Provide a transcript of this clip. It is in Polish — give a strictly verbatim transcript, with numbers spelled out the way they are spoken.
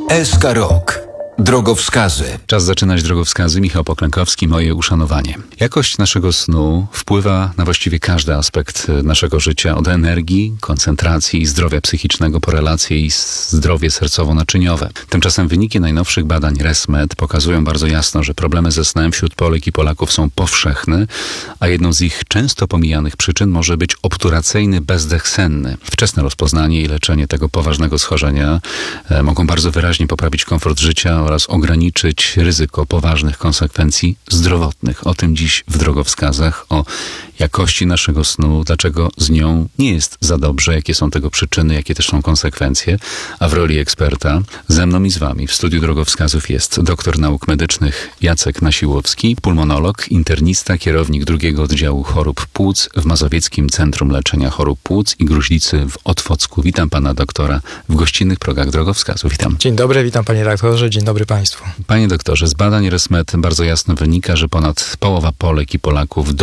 S K Rok. Drogowskazy. Czas zaczynać drogowskazy. Michał Poklękowski, moje uszanowanie. Jakość naszego snu wpływa na właściwie każdy aspekt naszego życia. Od energii, koncentracji i zdrowia psychicznego po relacje i zdrowie sercowo-naczyniowe. Tymczasem wyniki najnowszych badań ResMed pokazują bardzo jasno, że problemy ze snem wśród Polek i Polaków są powszechne, a jedną z ich często pomijanych przyczyn może być obturacyjny bezdech senny. Wczesne rozpoznanie i leczenie tego poważnego schorzenia e, mogą bardzo wyraźnie poprawić komfort życia oraz ograniczyć ryzyko poważnych konsekwencji zdrowotnych. O tym dziś w drogowskazach, o jakości naszego snu, dlaczego z nią nie jest za dobrze, jakie są tego przyczyny, jakie też są konsekwencje. A w roli eksperta ze mną i z wami w studiu drogowskazów jest doktor nauk medycznych Jacek Nasiłowski, pulmonolog, internista, kierownik drugiego oddziału chorób płuc w Mazowieckim Centrum Leczenia Chorób Płuc i Gruźlicy w Otwocku. Witam pana doktora w gościnnych progach drogowskazów. Witam. Dzień dobry, witam panie redaktorze, dzień dobry państwu. Panie doktorze, z badań ResMed bardzo jasno wynika, że ponad połowa Polek i Polaków